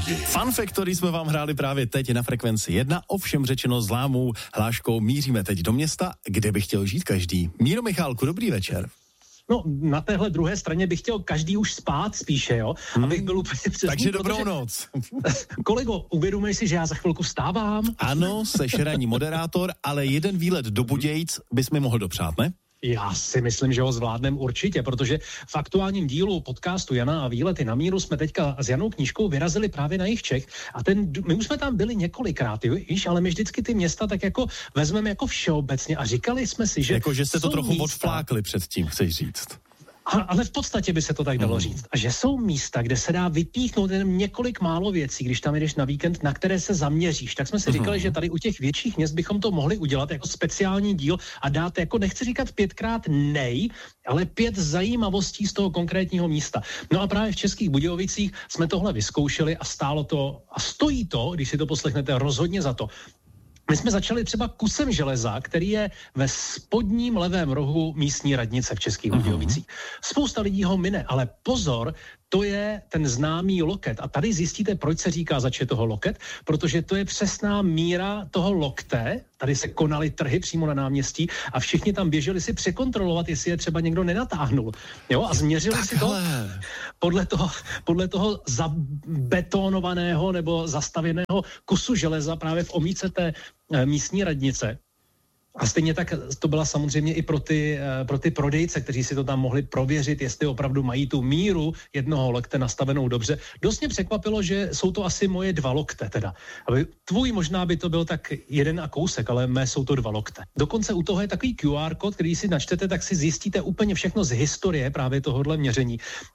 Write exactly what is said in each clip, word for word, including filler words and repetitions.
Fun Fact, který jsme vám hráli právě teď na Frekvenci jedna, ovšem řečeno zlámou hláškou míříme teď do města, kde by chtěl žít každý. Míro Michálku, dobrý večer. No, na téhle druhé straně bych chtěl každý už spát spíše, jo, hmm. abych byl úplně přesný. Takže dobrou protože... noc. Kolego, uvědomuješ si, že já za chvilku vstávám? Ano, seš ranní moderátor, ale jeden výlet do Budějic bys mi mohl dopřát, ne? Já si myslím, že ho zvládnem určitě, protože v aktuálním dílu podcastu Jana a výlety na míru jsme teďka s Janou Knížkou vyrazili právě na jih Čech a ten, my už jsme tam byli několikrát, víš, ale my vždycky ty města tak jako vezmeme jako všeobecně a říkali jsme si, že... Jako, že jste to trochu místa, odflákli předtím, chceš říct. A, ale v podstatě by se to tak dalo mm. říct. A že jsou místa, kde se dá vypíchnout jen několik málo věcí, když tam jdeš na víkend, na které se zaměříš. Tak jsme si říkali, mm. že tady u těch větších měst bychom to mohli udělat jako speciální díl a dát, jako nechci říkat pětkrát nej, ale pět zajímavostí z toho konkrétního místa. No a právě v Českých Budějovicích jsme tohle vyzkoušeli a stálo to a stojí to, když si to poslechnete, rozhodně za to. My jsme začali třeba kusem železa, který je ve spodním levém rohu místní radnice v Českých Budějovicích. Spousta lidí ho mine, ale pozor, to je ten známý loket. A tady zjistíte, proč se říká zač je toho loket, protože to je přesná míra toho lokte. Tady se konaly trhy přímo na náměstí a všichni tam běželi si překontrolovat, jestli je třeba někdo nenatáhnul. Jo? A změřili Takhle. si to podle toho, podle toho zabetonovaného nebo zastavěného kusu železa právě v omíce té e, místní radnice. A stejně tak to byla samozřejmě i pro ty, pro ty prodejce, kteří si to tam mohli prověřit, jestli opravdu mají tu míru jednoho lokte nastavenou dobře. Dost mě překvapilo, že jsou to asi moje dva lokte teda. Aby tvůj možná by to byl tak jeden a kousek, ale mé jsou to dva lokte. Dokonce u toho je takový Q R kód, který si načtete, tak si zjistíte úplně všechno z historie právě tohohle měření.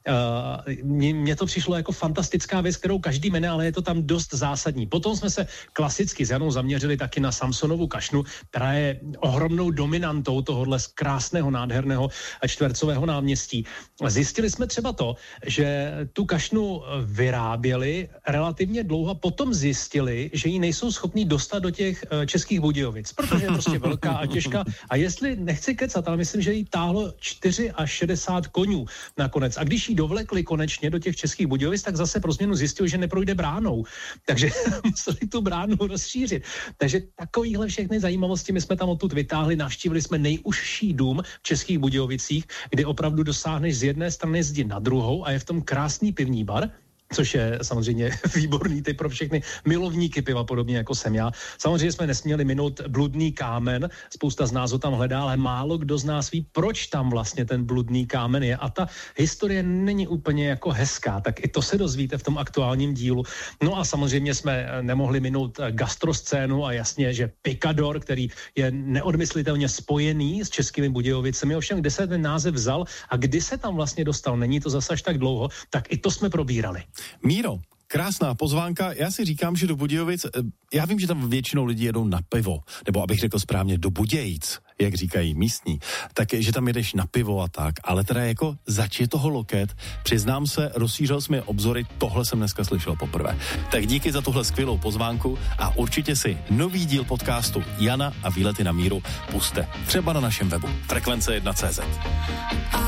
Uh, mně to přišlo jako fantastická věc, kterou každý mene, ale je to tam dost zásadní. Potom jsme se klasicky s Janou zaměřili taky na Samsonovu kašnu, která je ohromnou dominantou tohohle krásného, nádherného čtvercového náměstí. Zjistili jsme třeba to, že tu kašnu vyráběli relativně dlouho a potom zjistili, že ji nejsou schopní dostat do těch Českých Budějovic, protože je prostě velká a těžká. A jestli nechci kecat, ale myslím, že jí táhlo čtyři až šedesát konňů nakonec. A když ji dovlekli konečně do těch Českých Budějovic, tak zase pro změnu zjistil, že neprojde bránou. Takže museli tu bránu rozšířit. Takže takovýhle všechny zajímavosti my jsme tam odtud vytáhli, navštívili jsme nejužší dům v Českých Budějovicích, kde opravdu dosáhneš z jedné strany zdi na druhou a je v tom krásný pivní bar, což je samozřejmě výborný typ pro všechny milovníky piva, podobně jako jsem já. Samozřejmě jsme nesměli minout Bludný kámen, spousta z nás ho tam hledá, ale málo kdo z nás ví, proč tam vlastně ten Bludný kámen je. A ta historie není úplně jako hezká, tak i to se dozvíte v tom aktuálním dílu. No a samozřejmě jsme nemohli minout gastroscénu a jasně, že Picador, který je neodmyslitelně spojený s Českými Budějovicemi, ovšem kde se ten název vzal a kdy se tam vlastně dostal, není to zase až tak dlouho, tak i to jsme probírali. Míro, krásná pozvánka. Já si říkám, že do Budějovic, já vím, že tam většinou lidi jedou na pivo, nebo abych řekl správně do Budějic, jak říkají místní, tak že tam jedeš na pivo a tak, ale teda jako zač je toho loket, přiznám se, rozšířil jsme obzory, tohle jsem dneska slyšel poprvé. Tak díky za tuhle skvělou pozvánku a určitě si nový díl podcastu Jana a výlety na míru puste třeba na našem webu frekvence jedna tečka cé zet.